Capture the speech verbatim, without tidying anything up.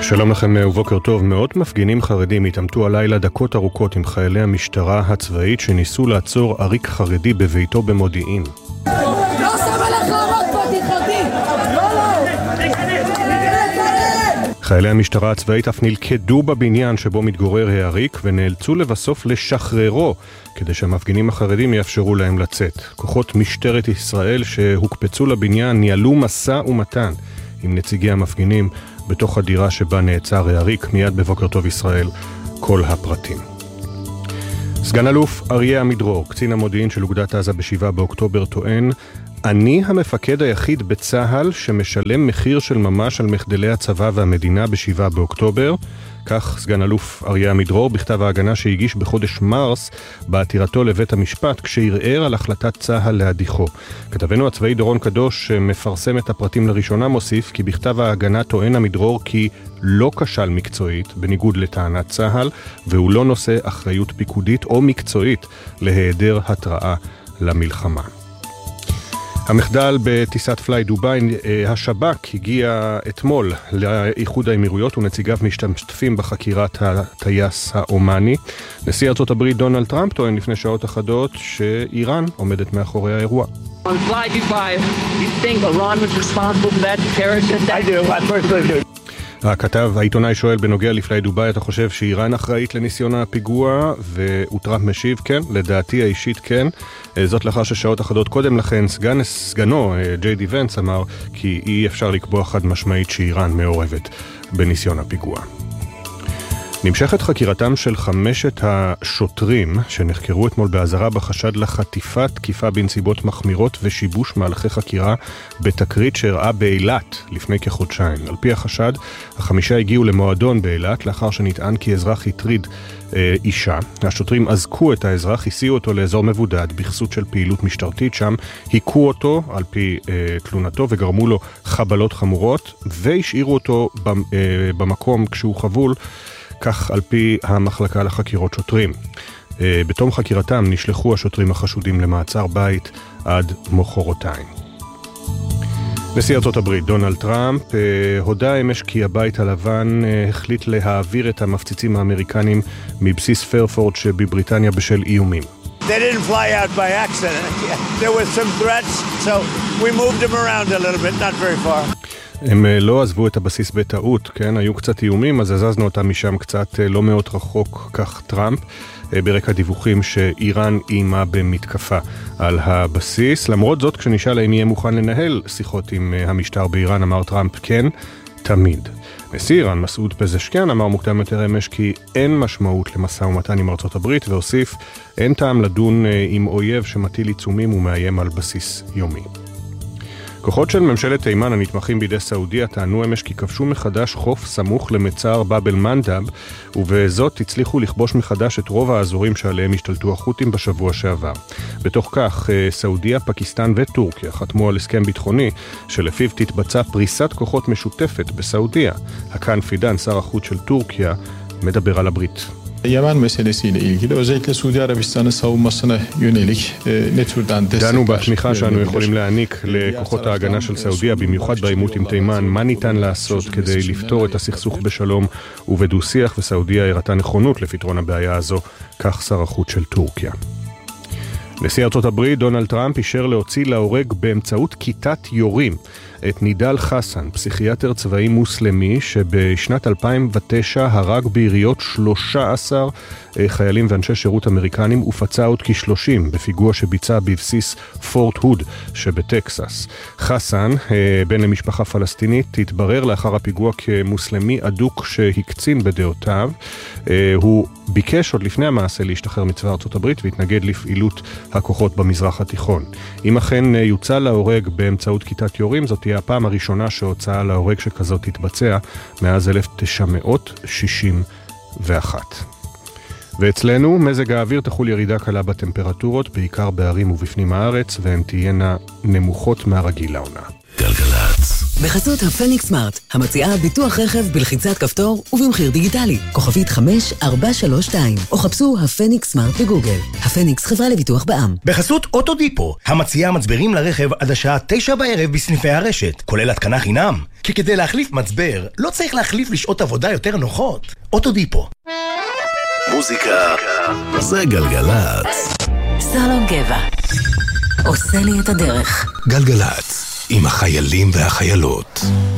שלום לכם ובוקר טוב. מאות מפגינים חרדים התעמתו הלילה דקות ארוכות עם חיילי המשטרה הצבאית שניסו לעצור עריק חרדי בביתו במודיעין. לא שם עליך לעמוד פה, תתחרדי! לא, לא! חיילי המשטרה הצבאית אף נלכדו בבניין שבו מתגורר העריק ונאלצו לבסוף לשחררו כדי שהמפגינים החרדים יאפשרו להם לצאת. כוחות משטרת ישראל שהוקפצו לבניין ניהלו מסע ומתן עם נציגי המפגינים בתוך הדירה שבה נעצר העריק. מיד בבוקר טוב ישראל, כל הפרטים. סגן אלוף אריה עמידרור, קצין המודיעין של אוגדת עזה בשבעה באוקטובר, טוען, אני המפקד היחיד בצהל שמשלם מחיר של ממש על מחדלי הצבא והמדינה בשבעה באוקטובר. כך סגן אלוף אריה עמידרור בכתב ההגנה שהגיש בחודש מרס בעתירתו לבית המשפט כשערער על החלטת צהל להדיחו. כתבנו הצבאי דורון קדוש מפרסם את הפרטים לראשונה מוסיף כי בכתב ההגנה טוען עמידרור כי לא כשל מקצועית בניגוד לטענת צהל והוא לא נושא אחריות פיקודית או מקצועית להיעדר התראה למלחמה. המחדל בטיסת פליי דוביי, השב"כ הגיע אתמול לאיחוד האמירויות ונציגיו משתתפים בחקירת הטייס האומני. נשיא ארצות הברית דונלד טראמפ טוען לפני שעות אחדות שאיראן עומדת מאחורי האירוע. On Fly Dubai, you think Iran was responsible for that terrorist attack? I do, I personally do. הכתב, העיתונאי שואל בנוגע לפליי דוביי, אתה חושב שאיראן אחראית לניסיון הפיגוע? וטראמפ משיב, כן, לדעתי האישית כן. זאת לאחר ששעות אחדות קודם לכן, סגן, סגנו, ג'יי די ונס, אמר כי אי אפשר לקבוע חד משמעית שאיראן מעורבת בניסיון הפיגוע. נמשכת חקירתם של חמשת השוטרים שנחקרו אתמול באזהרה בחשד לחטיפת תקיפה בנסיבות מחמירות ושיבוש מהלכי חקירה בתקרית שאירעה באילת לפני כחודשיים. על פי החשד, החמישה הגיעו למועדון באילת לאחר שנטען כי אזרח הטריד אה, אישה. השוטרים אזקו את האזרח, הסיעו אותו לאזור מבודד בכסות של פעילות משטרתית, שם היכו אותו על פי אה, תלונתו וגרמו לו חבלות חמורות והשאירו אותו ב, אה, במקום כשהוא חבול, כך על פי המחלקה לחקירות שוטרים. בתום חקירתם נשלחו השוטרים החשודים למעצר בית עד מחרתיים. נשיא ארצות הברית דונלד טראמפ הודע אמש כי הבית הלבן החליט להעביר את המפציצים האמריקנים מבסיס פרפורד שבבריטניה בשל איומים. They didn't fly out by accident. There were some threats, so we moved them around a little bit, not very far. הם לא עזבו את הבסיס בטעות, כן? היו קצת איומים, אז הזזנו אותם משם קצת לא מאוד רחוק, כך טראמפ, ברקע דיווחים שאיראן אימה במתקפה על הבסיס. למרות זאת, כשנשאל האם יהיה מוכן לנהל שיחות עם המשטר באיראן, אמר טראמפ כן, תמיד. נשיא איראן, מסעוד פזשקיאן, אמר מוקדם יותר אמש כי אין משמעות למשא ומתן עם ארצות הברית, והוסיף, אין טעם לדון עם אויב שמטיל עיצומים ומאיים על בסיס יומי. כוחות של ממשלת תימן הנתמכים בידי סעודיה טענו אמש כי כבשו מחדש חוף סמוך למצר באב אל-מנדב, ובזאת הצליחו לכבוש מחדש את רוב האזורים שעליהם השתלטו החות'ים בשבוע שעבר. בתוך כך, סעודיה, פקיסטן וטורקיה חתמו על הסכם ביטחוני שלפיו תתבצע פריסת כוחות משותפet בסעודיה. הקאן פידן, שר החוץ של טורקיה, מדבר על הברית. Yemen meselesiyle ilgili özellikle Suudi Arabistan'ın savunmasına yönelik ne türden destek דנו בתמיכה שאנו יכולים להעניק לכוחות ההגנה של סעודיה, במיוחד בעימות עם תימן, מה ניתן לעשות כדי לפתור את הסכסוך בשלום ובדו-שיח, וסעודיה הראתה נכונות לפתרון הבעיה הזו, כך שר החוץ של טורקיה. נשיא ארצות הברית דונלד טראמפ אישר להוציא להורג באמצעות כיתת יורים את נידל חסן, פסיכיאטר צבאי מוסלמי שבשנת אלפיים ותשע הרג ביריות שלושה עשר חיילים ואנשי שירות אמריקנים ופצע עוד כ-שלושים בפיגוע שביצע בבסיס פורט הוד שבטקסס. חסן, בן למשפחה פלסטינית, התברר לאחר הפיגוע כמוסלמי אדוק שהקצין בדעותיו. הוא ביקש עוד לפני המעשה להשתחרר מצבא ארצות הברית והתנגד לפעילות הכוחות במזרח התיכון. אם אכן יוצא להורג באמצעות כיתת יורים, זאת תהיה הפעם הראשונה שהוצאה להורג שכזאת תתבצע מאז אלף תשע מאות שישים ואחת. ואצלנו מזג האוויר תחול ירידה קלה בטמפרטורות, בעיקר בערים ובפנים הארץ, והן תהיינה נמוכות מהרגיל לעונה. גלגלצ. בחסות הפניקס סמארט, המציעה ביטוח רכב בלחיצת כפתור ובמחיר דיגיטלי. כוכבית חמש ארבע שלוש שתיים, או חפשו הפניקס סמארט בגוגל. הפניקס חברה לביטוח בע"מ. בחסות אוטודיפו, המציעה מצברים לרכב עד השעה תשע בערב בסניפי הרשת, כולל התקנה חינם. כי כדי להחליף מצבר, לא צריך להחליף לשעות עבודה יותר נוחות. אוטודיפו. מוזיקה זה גלגלצ. סלון גבע עושה לי את הדרך. גלגלצ עם החיילים והחיילות.